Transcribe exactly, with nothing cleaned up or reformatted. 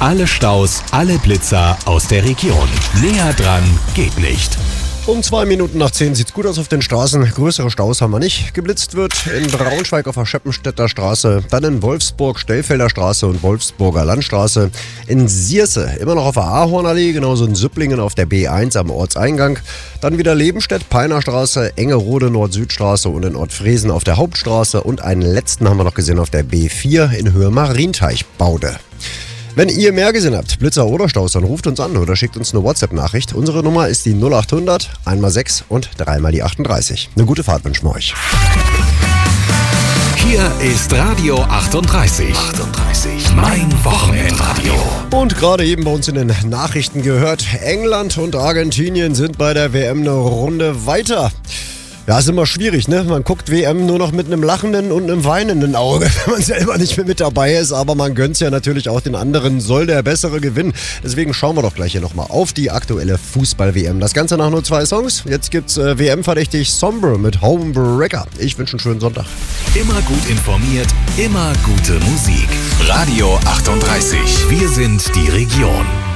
alle Staus, alle Blitzer aus der Region. Näher dran geht nicht. Um zwei Minuten nach zehn sieht's gut aus auf den Straßen. Größere Staus haben wir nicht. Geblitzt wird in Braunschweig auf der Scheppenstädter Straße, dann in Wolfsburg Stellfelder Straße und Wolfsburger Landstraße. In Sierse immer noch auf der Ahornallee, genauso in Süpplingen auf der B eins am Ortseingang. Dann wieder Lebenstedt, Peiner Straße, Engerode Nord-Süd-Straße und in Ortfriesen auf der Hauptstraße. Und einen letzten haben wir noch gesehen auf der B vier in Höhe Marienteich-Baude. Wenn ihr mehr gesehen habt, Blitzer oder Staus, dann ruft uns an oder schickt uns eine WhatsApp-Nachricht. Unsere Nummer ist die null acht hundert, einmal sechs und dreimal die achtunddreißig. Eine gute Fahrt wünschen wir euch. Hier ist Radio achtunddreißig. achtunddreißig. Mein Wochenendradio. Und gerade eben bei uns in den Nachrichten gehört, England und Argentinien sind bei der W M eine Runde weiter. Ja, ist immer schwierig, ne? Man guckt W M nur noch mit einem lachenden und einem weinenden Auge, wenn man selber nicht mehr mit dabei ist. Aber man gönnt's ja natürlich auch den anderen, soll der Bessere gewinnen. Deswegen schauen wir doch gleich hier nochmal auf die aktuelle Fußball-W M. Das Ganze nach nur zwei Songs. Jetzt gibt's äh, W M-verdächtig Sombre mit Homebreaker. Ich wünsche einen schönen Sonntag. Immer gut informiert, immer gute Musik. Radio achtunddreißig. Wir sind die Region.